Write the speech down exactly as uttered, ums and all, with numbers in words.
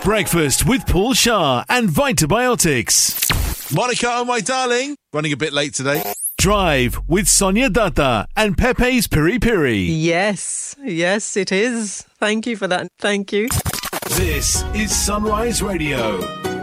Breakfast with Paul Shah and Vitabiotics. Monica, oh my darling, running a bit late today. Drive with Sonia Dutta and Pepe's Piri Piri. Yes, yes it is. Thank you for that. Thank you. This is Sunrise Radio.